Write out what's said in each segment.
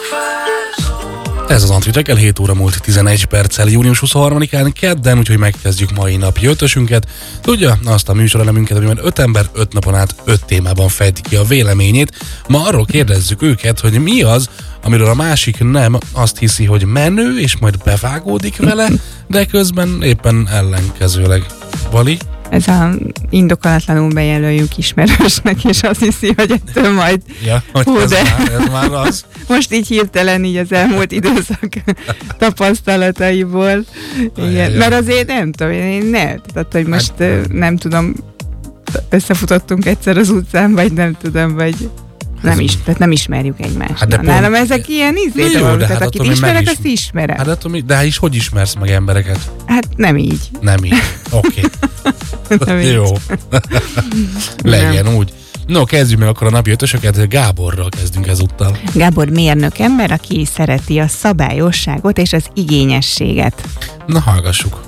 Ez az Antrit reggel, 7 óra múlt 11 perccel, június 23-án kedden, úgyhogy megkezdjük mai napi ötösünket. Tudja, azt a műsorelemunket, amiben 5 ember 5 napon át 5 témában fejti ki a véleményét. Ma arról kérdezzük őket, hogy mi az, amiről a másik nem azt hiszi, hogy menő, és majd bevágódik vele, de közben éppen ellenkezőleg. Vali? Ez a indokolatlanul bejelöljük ismerősnek, és azt hiszi, hogy ettől majd... Ja, hogy ez már az. Most így hirtelen így az elmúlt időszak tapasztalataiból. Igen. Mert azért nem tudom, én nem. Tehát, hogy most nem tudom, összefutottunk egyszer az utcán, vagy nem tudom, vagy... Tehát nem ismerjük egymást. Hát nálam ezek ilyen dolgok, tehát akit ismerek, azt ismerem. Hát de is hogy ismersz meg embereket? Hát nem így. Nem így. Oké. Jó. Legyen úgy. No, kezdjük meg akkor a napi ötösöket. Gáborral kezdünk ezúttal. Gábor mérnök ember, aki szereti a szabályosságot és az igényességet. Na, hallgassuk.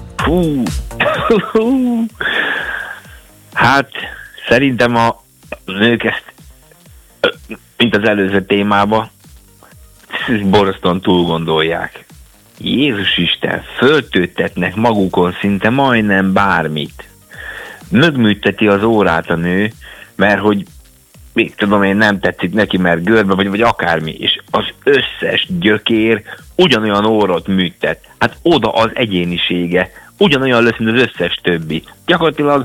Hát, szerintem a nők ezt, mint az előző témában, borzasztóan túl gondolják. Jézus Isten, föltöltetnek magukon szinte majdnem bármit. Mögműteti az órát a nő, mert hogy még tudom én, nem tetszik neki, mert görbe vagy akármi, és az összes gyökér ugyanolyan órot műtet. Hát oda az egyénisége, ugyanolyan lesz, mint az összes többi. Gyakorlatilag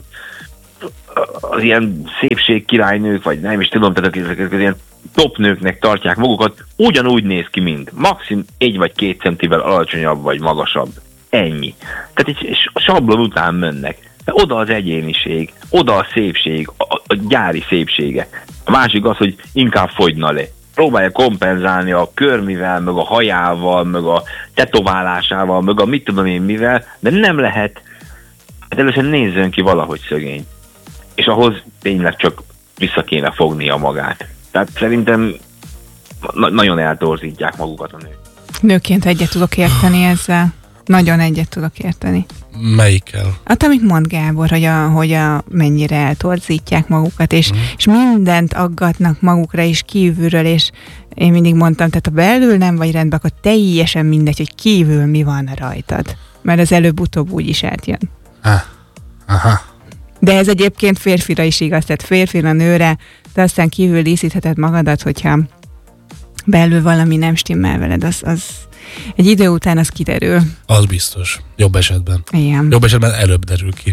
az ilyen szépségkirálynők, vagy nem is tudom, tehát ezek az ilyen topnőknek tartják magukat, ugyanúgy néz ki, mint maximum 1 vagy 2 centivel alacsonyabb vagy magasabb. Ennyi. Tehát egy sablon után mennek. De oda az egyéniség, oda a szépség, a gyári szépsége. A másik az, hogy inkább fogyna le. Próbálja kompenzálni a körmivel, meg a hajával, meg a tetoválásával, meg a mit tudom én mivel, de nem lehet. Hát először nézzön ki valahogy szegény. És ahhoz tényleg csak vissza kéne fognia magát. Tehát szerintem nagyon eltorzítják magukat a nők. Nőként egyet tudok érteni ezzel. Nagyon egyet tudok érteni. Melyikkel? Hát amit mond Gábor, hogy mennyire eltorzítják magukat, és mindent aggatnak magukra is kívülről, és én mindig mondtam, tehát ha belül nem vagy rendben, akkor teljesen mindegy, hogy kívül mi van rajtad. Mert az előbb-utóbb úgy is átjön. Aha. De ez egyébként férfira is igaz, tehát férfira, nőre, de aztán kívül díszítheted magadat, hogyha belül valami nem stimmel veled, az egy idő után az kiderül. Az biztos. Jobb esetben. Igen. Jobb esetben előbb derül ki.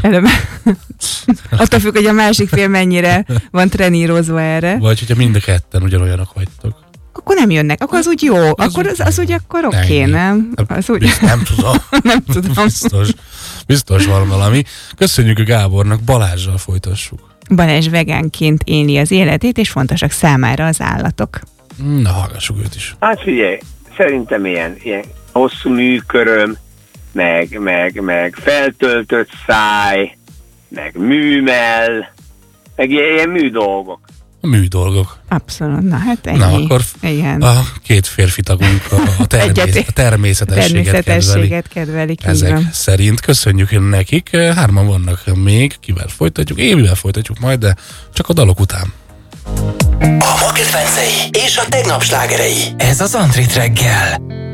Attól függ, hogy a másik fél mennyire van trenírozva erre. Vagy hogyha mind a ketten ugyanolyanok vagytok. Akkor nem jönnek. Akkor az úgy jó. Az úgy akkor oké, nem? Az úgy... Nem tudom. Nem tudom. Biztos van valami. Köszönjük a Gábornak, Balázsral folytassuk. Balázs vegánként éli az életét, és fontosak számára az állatok. Na, hallgassuk őt is. Hát figyelj, szerintem ilyen hosszú műköröm, meg feltöltött száj, meg műmell, meg ilyen műdolgok. A műdolgok. Abszolút, na hát ennyi. Na, akkor igen. A két férfi tagunk a természetességet kedvelik. Ezek szerint köszönjük nekik. 3-an vannak még, kivel folytatjuk. Mivel folytatjuk majd, de csak a dalok után. A ma kedvencei és a tegnap slágerei. Ez az Antrit reggel.